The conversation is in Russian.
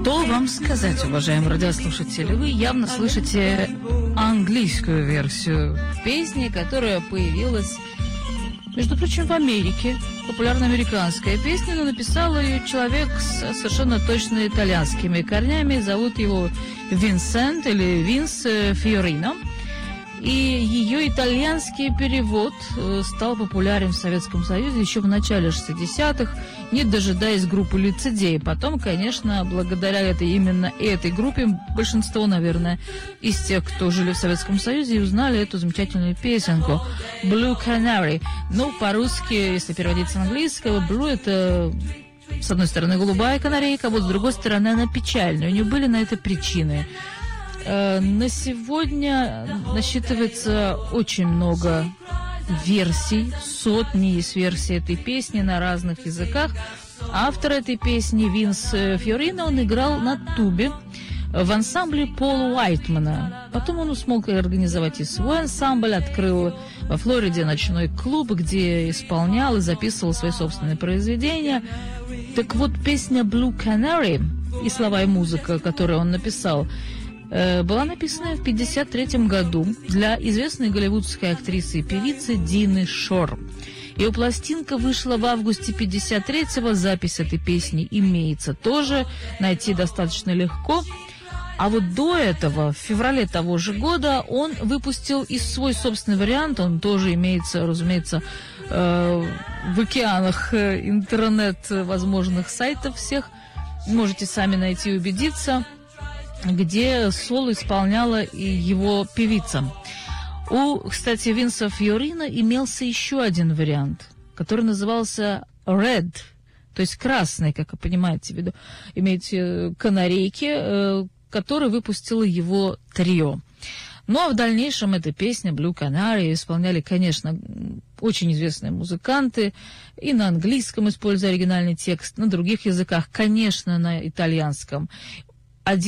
Что вам сказать, уважаемые радиослушатели? Вы явно слышите английскую версию песни, которая появилась, между прочим, в Америке. Популярная американская песня, но написал ее человек с совершенно точно итальянскими корнями. Зовут его Винсент или Винс Фиорино. И ее итальянский перевод стал популярен в Советском Союзе еще в начале 60-х, не дожидаясь группы «Лицедеи». Потом, конечно, благодаря именно этой группе, большинство, наверное, из тех, кто жили в Советском Союзе, и узнали эту замечательную песенку «Blue Canary». Ну, по-русски, если переводить с английского, «blue» — это, с одной стороны, голубая канарейка, а вот с другой стороны, она печальная. У нее были на это причины. На сегодня насчитывается очень много версий, сотни есть версий этой песни на разных языках. Автор этой песни Винс Фиорино, он играл на тубе в ансамбле Пола Уайтмана. Потом он смог организовать и свой ансамбль, открыл во Флориде ночной клуб, где исполнял и записывал свои собственные произведения. Так вот, песня «Blue Canary» и слова и музыка, которую он написал, была написана в 1953 году для известной голливудской актрисы и певицы Дины Шор. Ее пластинка вышла в августе 1953-го, запись этой песни имеется тоже, найти достаточно легко. А вот до этого, в феврале того же года, он выпустил и свой собственный вариант, он тоже имеется, разумеется, в океанах интернет-возможных сайтов всех, можете сами найти и убедиться, где соло исполняла и его певица. Кстати, Винса Фиорино имелся еще один вариант, который назывался «Red», то есть красный, как вы понимаете, в виду, имеете канарейки, который выпустило его трио. Ну, а в дальнейшем эта песня «Blue Canary» исполняли, конечно, очень известные музыканты, и на английском, используя оригинальный текст, на других языках, конечно, на итальянском.